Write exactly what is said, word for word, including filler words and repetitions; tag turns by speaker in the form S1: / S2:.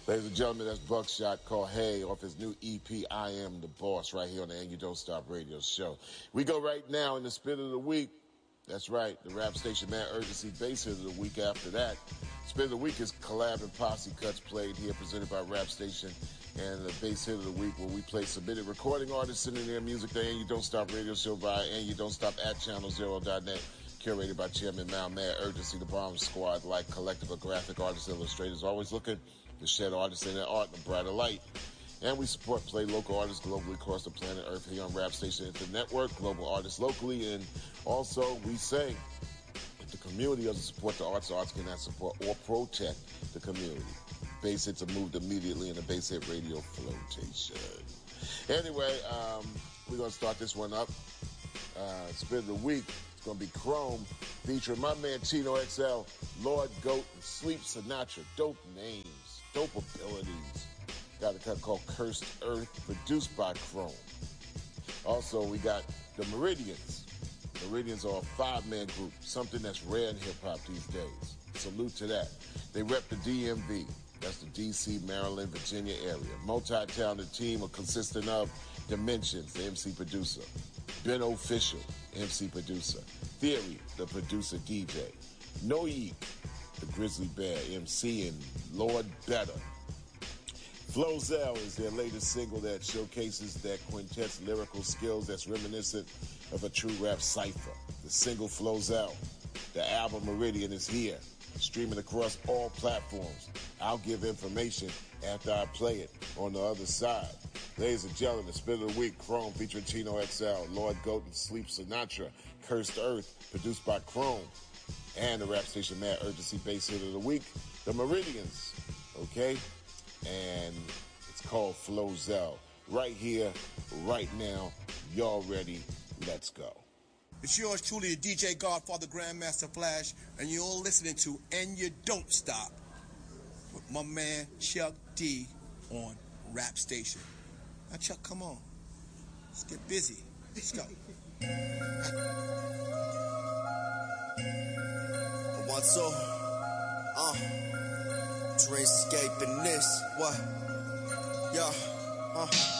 S1: Ladies and gentlemen, that's Buckshot called Hey off his new E P, I Am the Boss, right here on the And You Don't Stop Radio Show. We go right now in the spin of the week. That's right, the rap station Mad Urgency bass hit of the week after that. Spin of the week is Collab and Posse Cuts played here, presented by Rap Station, and the bass hit of the week where we play submitted recording artists sending their music to And You Don't Stop Radio Show via And You Don't Stop at channel zero dot net. Curated by Chairman Mal, Mad Urgency, the bomb squad, like collective of graphic artists, illustrators, always looking to shed artists in their art in a brighter light. And we support play local artists globally across the planet Earth here on Rap Station Internet Network, global artists locally, and also we say if the community doesn't support the arts, the arts cannot support or protect the community. Bass hits are moved immediately in the Bass Hit Radio flotation. Anyway, um, we're going to start this one up. Uh, Spin of the week. Gonna be Chrome featuring my man Chino X L, Lord Goat, and Sleep Sinatra. Dope names, dope abilities. Got a cut called Cursed Earth, produced by Chrome. Also, we got the Meridians. Meridians are a five-man group, something that's rare in hip-hop these days. Salute to that. They rep the D M V. That's the D C, Maryland, Virginia area. Multi-talented team are consisting of Dimensions, the M C producer, Ben Official, M C producer, Theory, the producer D J, Noik, the Grizzly Bear M C, and Lord Better. Flozell is their latest single that showcases that quintet's lyrical skills that's reminiscent of a true rap cipher. The single Flozell. The album Meridian is here, streaming across all platforms. I'll give information after I play it on the other side. Ladies and gentlemen, Spin of the Week, Chrome featuring Chino X L, Lord Goat and Sleep Sinatra, Cursed Earth, produced by Chrome, and the rap station Mad Urgency bass hit of the week, the Meridians, okay? And it's called Flozell. Right here, right now, y'all ready, let's go.
S2: It's yours truly, the D J Godfather Grandmaster Flash, and you're all listening to And You Don't Stop with my man Chuck D on Rap Station. Now, Chuck, come on. Let's get busy. Let's go.
S3: What's up? Uh, dreamscaping this. What? Yeah. Uh.